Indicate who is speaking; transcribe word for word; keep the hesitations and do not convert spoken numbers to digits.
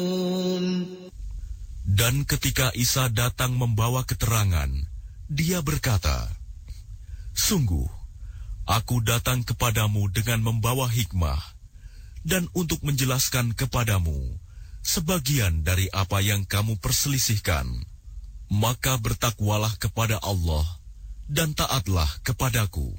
Speaker 1: Dan ketika Isa datang membawa keterangan, dia berkata, "Sungguh, aku datang kepadamu dengan membawa hikmah, dan untuk menjelaskan kepadamu sebagian dari apa yang kamu perselisihkan. Maka bertakwalah kepada Allah, dan taatlah kepadaku."